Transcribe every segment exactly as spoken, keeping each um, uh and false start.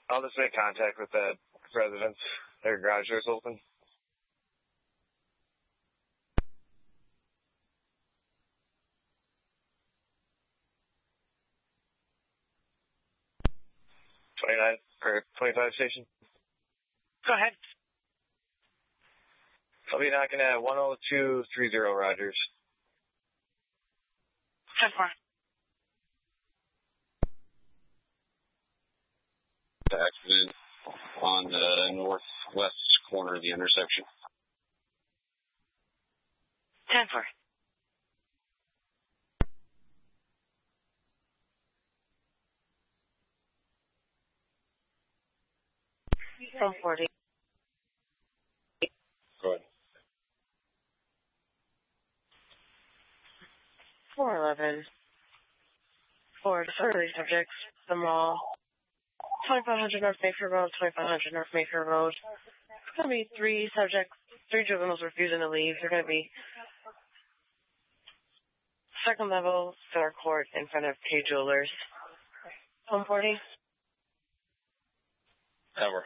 I'll just make contact with that residence. Their garage door's open. twenty-nine, or twenty-five station. Go ahead. I'll be knocking at one oh two three zero Rogers. ten four. Accident on the northwest corner of the intersection. ten four. From forty. Go ahead. four eleven. Four three subjects. The mall. twenty-five hundred North Mayfair Road, twenty-five hundred North Mayfair Road. It's going to be three subjects, three juveniles refusing to leave. They're going to be second level, Fair Court in front of K Jewelers. one forty. Tower.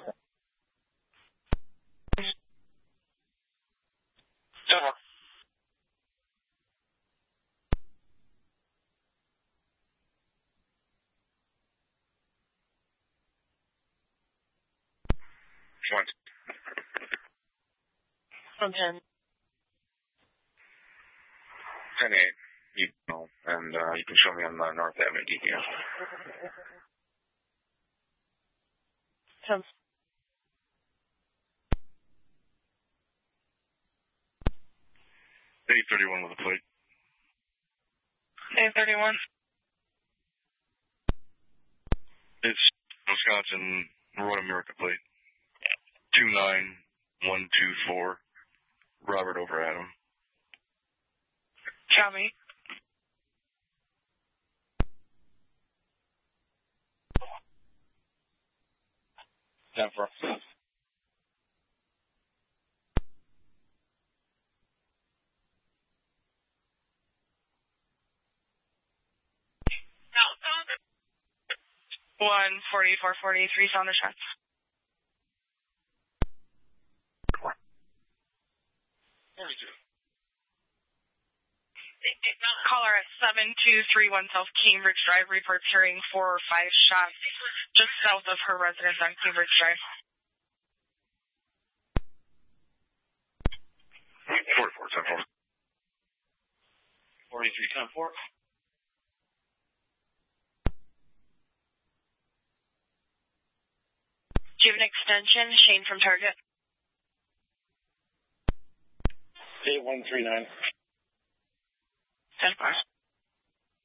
Tower. One. From ten. ten eight. You know, and uh, you can show me on the North Avenue D P M. Ten. eight thirty-one with a plate. eight thirty-one. It's Wisconsin Road America plate. two nine one two four. Robert over Adam. Copy. ten four. one forty-four forty-three sounder shots. Caller at seven two three one South Cambridge Drive reports hearing four or five shots just south of her residence on Cambridge Drive. forty-four, ten four. forty-three, ten four. Do you have an extension? Shane from Target. eight one three nine. ten four.